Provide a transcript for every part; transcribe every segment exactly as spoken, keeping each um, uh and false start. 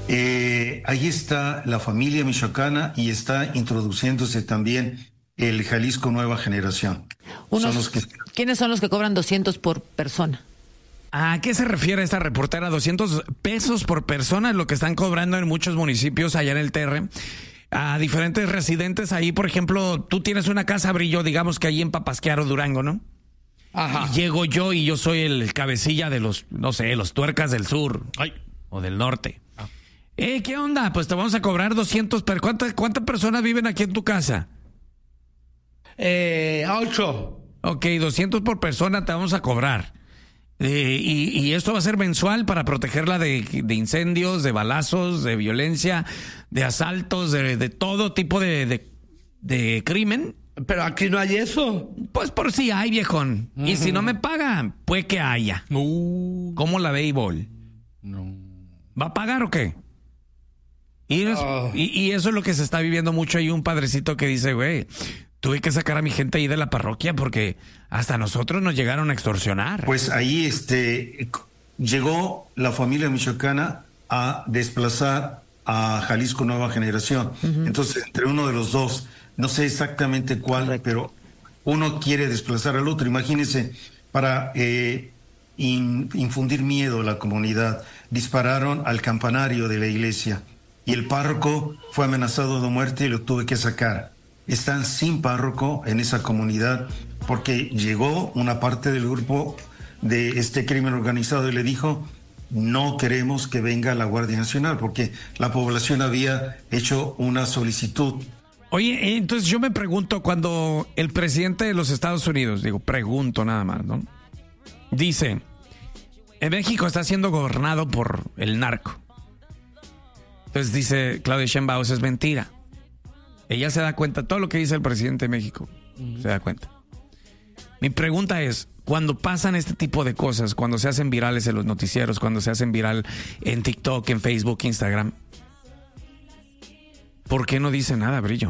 Eh, ahí está la familia michoacana y está introduciéndose también el Jalisco Nueva Generación. Unos, son los que... ¿Quiénes son los que cobran doscientos por persona? ¿A qué se refiere esta reportera? doscientos pesos por persona es lo que están cobrando en muchos municipios allá en el T R. A diferentes residentes ahí, por ejemplo, tú tienes una casa, Brillo, digamos que ahí en Papasquiaro, Durango, ¿no? Ajá. Y llego yo y yo soy el cabecilla de los, no sé, los tuercas del sur. Ay. O del norte. Ah. Eh, ¿qué onda? Pues te vamos a cobrar doscientos. Pero ¿cuántas, ¿Cuántas personas viven aquí en tu casa? Eh, ocho. Ok, doscientos por persona te vamos a cobrar. Eh, y, y esto va a ser mensual para protegerla de, de incendios, de balazos, de violencia, de asaltos, de, de todo tipo de, de, de crimen. Pero aquí no hay eso. Pues por si hay, viejón. Uh-huh. Y si no me pagan, puede que haya. Uh. ¿Cómo la béisbol? No. ¿Va a pagar o qué? Y, es, oh. y, y eso es lo que se está viviendo mucho. Hay un padrecito que dice, güey, tuve que sacar a mi gente ahí de la parroquia porque hasta nosotros nos llegaron a extorsionar. Pues ahí este, llegó la familia michoacana a desplazar a Jalisco Nueva Generación. Uh-huh. Entonces, entre uno de los dos, no sé exactamente cuál, correcto, pero uno quiere desplazar al otro. Imagínense, para eh, in, infundir miedo a la comunidad, dispararon al campanario de la iglesia y el párroco fue amenazado de muerte y lo tuve que sacar. Están sin párroco en esa comunidad porque llegó una parte del grupo de este crimen organizado y le dijo: no queremos que venga la Guardia Nacional, porque la población había hecho una solicitud. Oye, entonces yo me pregunto, cuando el presidente de los Estados Unidos, digo, pregunto nada más, ¿no? Dice, en México está siendo gobernado por el narco. Entonces dice Claudia Sheinbaum, es mentira. Ella se da cuenta, todo lo que dice el presidente de México, uh-huh, se da cuenta. Mi pregunta es, cuando pasan este tipo de cosas, cuando se hacen virales en los noticieros, cuando se hacen viral en TikTok, en Facebook, Instagram, ¿por qué no dice nada, Brillo?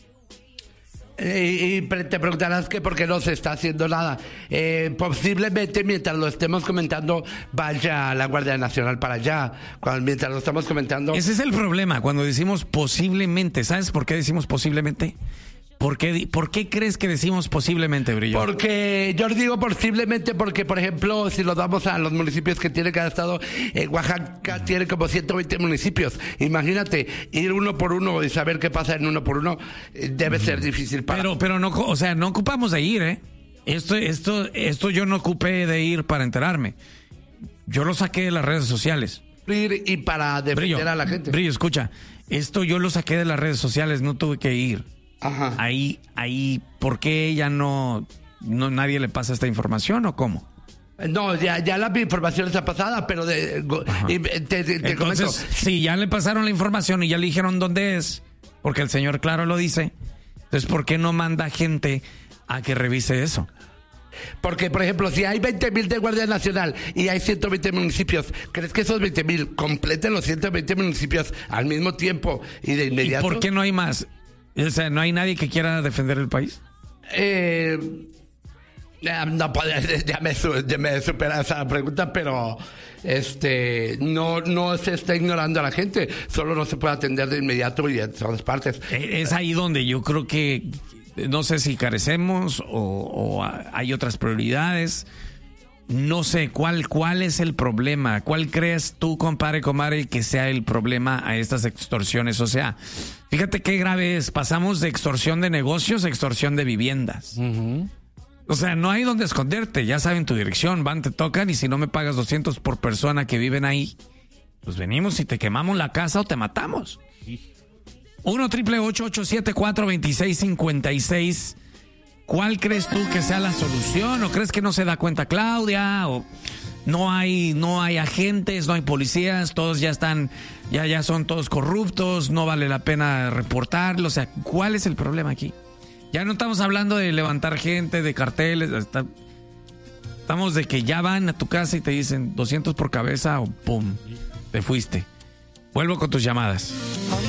Y, y te preguntarás que por qué no se está haciendo nada. Eh, posiblemente mientras lo estemos comentando vaya la Guardia Nacional para allá. Cuando, mientras lo estamos comentando. Ese es el problema cuando decimos posiblemente. ¿Sabes por qué decimos posiblemente? ¿Por qué, ¿Por qué crees que decimos posiblemente, Brillo? Porque yo digo posiblemente porque, por ejemplo, si nos vamos a los municipios que tiene cada estado, eh, Oaxaca tiene como ciento veinte municipios. Imagínate, ir uno por uno y saber qué pasa en uno por uno eh, debe ser difícil para... Pero, pero no, o sea, no ocupamos de ir, ¿eh? Esto, esto, esto yo no ocupé de ir para enterarme. Yo lo saqué de las redes sociales. Ir y para defender Brillo, a la gente. Brillo, escucha, esto yo lo saqué de las redes sociales, no tuve que ir. Ajá. Ahí, ahí, ¿por qué ella no, no, nadie le pasa esta información o cómo? No, ya, ya la información está pasada, pero de, y te, te, te Entonces, comento. si ya le pasaron la información y ya le dijeron dónde es, porque el señor claro lo dice, entonces ¿por qué no manda gente a que revise eso? Porque, por ejemplo, si hay veinte mil de Guardia Nacional y hay ciento veinte municipios, ¿crees que esos veinte mil completen los ciento veinte municipios al mismo tiempo y de inmediato? ¿Y por qué no hay más? O sea, ¿no hay nadie que quiera defender el país? Eh, no, ya me, ya me supera esa pregunta, pero este no, no se está ignorando a la gente, solo no se puede atender de inmediato y en todas partes. Es ahí donde yo creo que, no sé si carecemos o, o hay otras prioridades. No sé, ¿cuál, ¿cuál es el problema? ¿Cuál crees tú, compadre, comadre, que sea el problema a estas extorsiones? O sea, fíjate qué grave es. Pasamos de extorsión de negocios a extorsión de viviendas. Uh-huh. O sea, no hay donde esconderte. Ya saben tu dirección, van, te tocan y si no me pagas doscientos por persona que viven ahí, pues venimos y te quemamos la casa o te matamos. uno triple ocho ocho siete cuatro dos seis cinco seis. ¿Cuál crees tú que sea la solución? ¿O crees que no se da cuenta Claudia? ¿O no hay, no hay agentes, no hay policías, todos ya están, ya, ya son todos corruptos, no vale la pena reportarlo? O sea, ¿cuál es el problema aquí? Ya no estamos hablando de levantar gente, de carteles, está, estamos de que ya van a tu casa y te dicen doscientos por cabeza o pum, te fuiste. Vuelvo con tus llamadas.